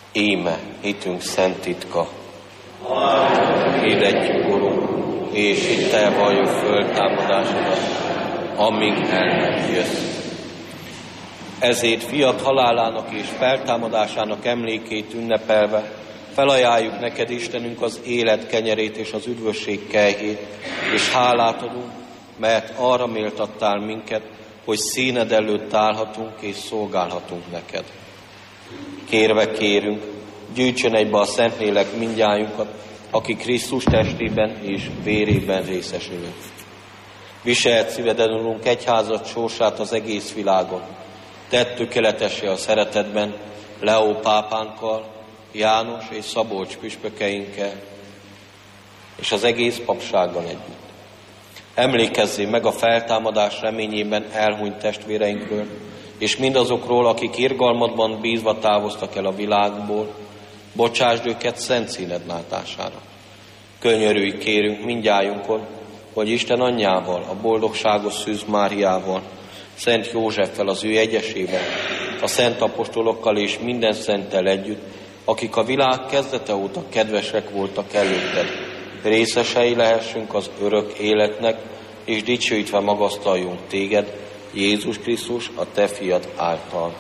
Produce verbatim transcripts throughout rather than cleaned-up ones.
Íme hitünk szent titka. Hirdetjük, Urunk, és hittel valljuk föltámadásodat, amíg el nem jössz. Ezért fiat halálának és feltámadásának emlékét ünnepelve felajánljuk neked, Istenünk, az élet kenyerét és az üdvösség kejhét, és hálát adunk, mert arra méltattál minket, hogy színed előtt állhatunk és szolgálhatunk neked. Kérve kérünk, gyűjtsön egybe a Szentlélek mindnyájunkat, aki Krisztus testében és vérében részesülünk. Viselt szíveden, Urunk, egyházad sorsát az egész világon. Tedd tökéletessé a szeretetben Leó pápánkkal, János és Szabolcs püspökeinkkel, és az egész papsággal együtt. Emlékezzél meg a feltámadás reményében elhunyt testvéreinkről, és mindazokról, akik irgalmadban bízva távoztak el a világból, bocsásd őket szent színed látására. Könyörülj, kérünk mindnyájunkon, hogy Isten anyjával, a boldogságos Szűz Máriával, Szent Józseffel az ő egyesével, a szent apostolokkal és minden szenttel együtt, akik a világ kezdete óta kedvesek voltak előtted, részesei lehessünk az örök életnek, és dicsőítve magasztaljunk téged, Jézus Krisztus, a te fiad által.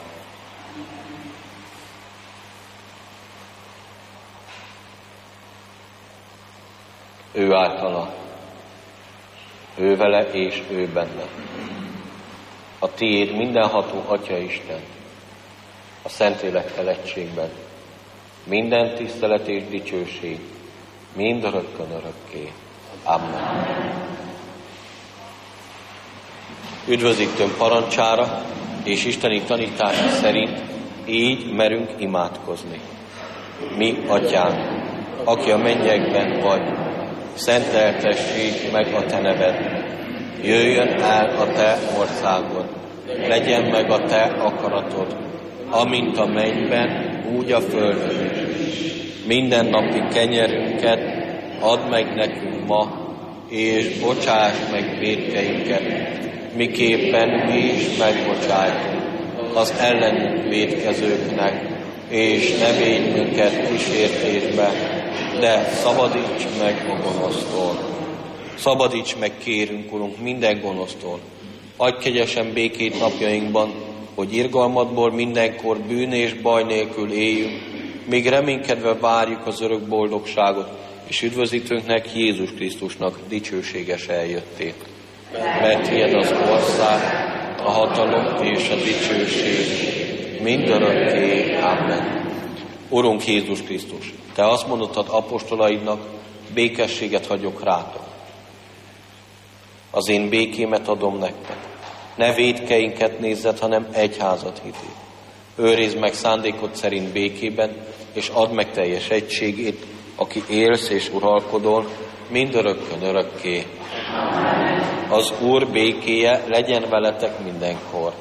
Ő általa, ő vele és ő benne. A tiéd mindenható Atya Isten, a Szentlélekkel egységben, minden tisztelet és dicsőség, mind örökkön örökké. Amen. Üdvözítőn parancsára és isteni tanítása szerint így merünk imádkozni. Mi, Atyánk, aki a mennyekben vagy, szenteltessék meg a te neved. Jöjjön el a te országod, legyen meg a te akaratod, amint a mennyben, úgy a földön is. Minden napi kenyerünket add meg nekünk ma, és bocsáss meg vétkeinket, miképpen mi is megbocsájtunk az ellenünk vétkezőknek, és ne védj minket kísértésbe, de szabadíts meg a gonosztól. Szabadíts meg, kérünk, Urunk, minden gonosztól. Adj kegyesen békét napjainkban, hogy irgalmadból mindenkor bűn és baj nélkül éljünk, míg reménykedve várjuk az örök boldogságot, és üdvözítőnknek, Jézus Krisztusnak dicsőséges eljöttét. Mert tiéd az ország, a hatalom és a dicsőség mindörökké. Amen. Urunk Jézus Krisztus, te azt mondottad apostolaidnak, békességet hagyok rátok. Az én békémet adom nektek. Ne vétkeinket nézzed, hanem egyházat hitét. Őrizd meg szándékod szerint békében, és add meg teljes egységét, aki élsz és uralkodol, mindörökkön örökké. Az Úr békéje legyen veletek mindenkor.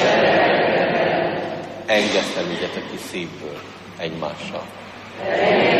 Engesztelődjetek ki szívből egymással.